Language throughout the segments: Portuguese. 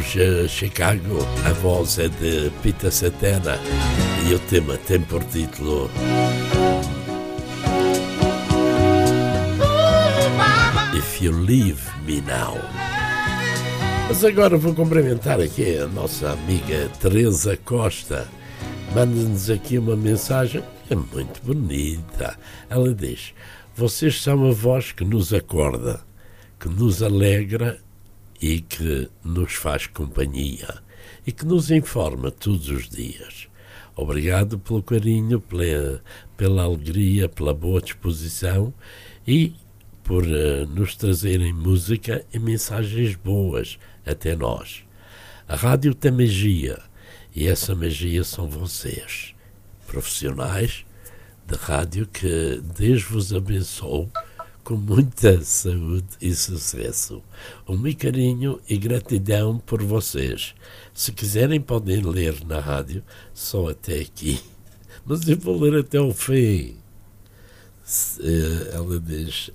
Chicago, a voz é de Peter Cetera e o tema tem por título If You Leave Me Now. Mas agora vou cumprimentar aqui a nossa amiga Teresa Costa. Manda-nos aqui uma mensagem que é muito bonita. Ela diz: vocês são a voz que nos acorda, que nos alegra e que nos faz companhia e que nos informa todos os dias. Obrigado pelo carinho, pela alegria, pela boa disposição e por nos trazerem música e mensagens boas até nós. A rádio tem magia e essa magia são vocês, profissionais de rádio, que Deus vos abençoe com muita saúde e sucesso. O meu carinho e gratidão por vocês. Se quiserem podem ler na rádio, só até aqui, mas eu vou ler até o fim. Ela diz: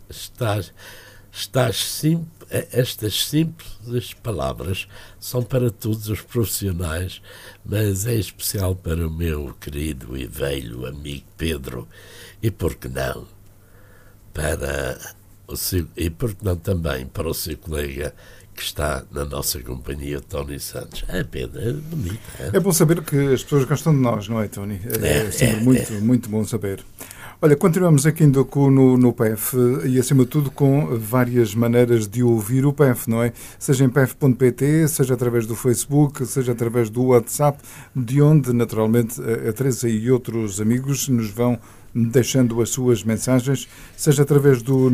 estas simples palavras são para todos os profissionais, mas é especial para o meu querido e velho amigo Pedro, e por que não também para o seu colega que está na nossa companhia, Tony Santos. Pedro, é bonito. É bom saber que as pessoas gostam de nós, não é, Tony? É sempre muito bom saber. Olha, continuamos aqui no PEF e, acima de tudo, com várias maneiras de ouvir o PEF, não é? Seja em pef.pt, seja através do Facebook, seja através do WhatsApp, de onde, naturalmente, a Teresa e outros amigos nos vão deixando as suas mensagens, seja através do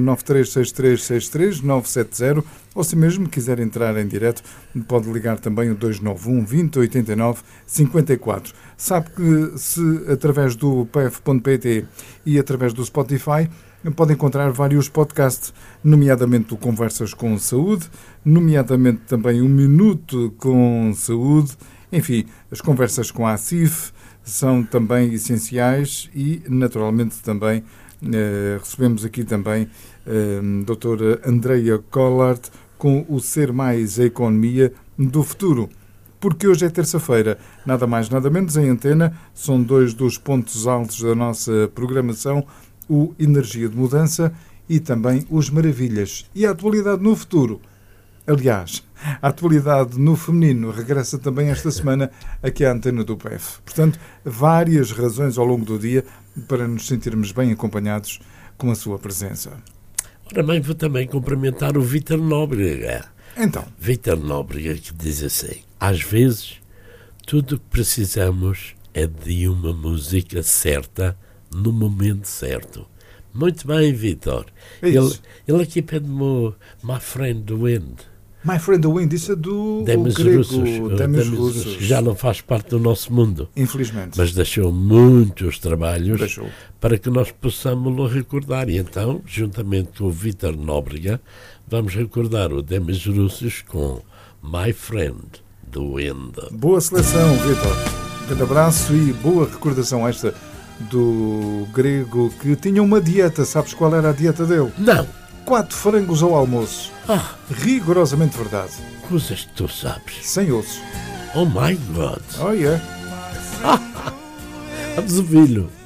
936363-970, ou se mesmo quiser entrar em direto, pode ligar também o 291 20 89 54. Sabe que se através do pef.pt e através do Spotify pode encontrar vários podcasts, nomeadamente o Conversas com Saúde, nomeadamente também o Minuto com Saúde, enfim, as conversas com a ACIF são também essenciais e, naturalmente, também recebemos aqui também a doutora Andreia Collard com o Ser Mais a Economia do Futuro. Porque hoje é terça-feira, nada mais nada menos, em antena, são dois dos pontos altos da nossa programação, o Energia de Mudança e também os Maravilhas. E a atualidade no futuro. Aliás, a atualidade no feminino regressa também esta semana aqui à antena do PEF. Portanto, várias razões ao longo do dia para nos sentirmos bem acompanhados com a sua presença. Ora bem, vou também cumprimentar o Vítor Nóbrega. Então. Vítor Nóbrega, que diz assim: às vezes, tudo o que precisamos é de uma música certa, no momento certo. Muito bem, Vítor. Ele aqui pede-me My Friend the Wind. My Friend the Wind, isso é do Demis Roussos. Já não faz parte do nosso mundo. Infelizmente. Mas deixou muitos trabalhos para que nós possamos-lo recordar. E então, juntamente com o Vítor Nóbrega, vamos recordar o Demis Roussos com My Friend the Wind. Boa seleção, Vítor. Grande abraço e boa recordação esta do grego que tinha uma dieta. Sabes qual era a dieta dele? Não. 4 frangos ao almoço. Rigorosamente verdade. Coisas que tu sabes. Sem ossos. Oh my God. Oh yeah. Vamos ouvi-lo.